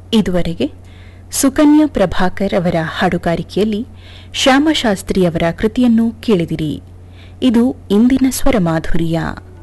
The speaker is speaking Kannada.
ಇದುವರೆಗೆ ಸುಕನ್ಯಾ ಪ್ರಭಾಕರ್ ಅವರ ಹಾಡುಗಾರಿಕೆಯಲ್ಲಿ ಶ್ಯಾಮಶಾಸ್ತ್ರಿಯವರ ಕೃತಿಯನ್ನು ಕೇಳಿದಿರಿ. ಇದು ಇಂದಿನ ಸ್ವರಮಾಧುರ್ಯ.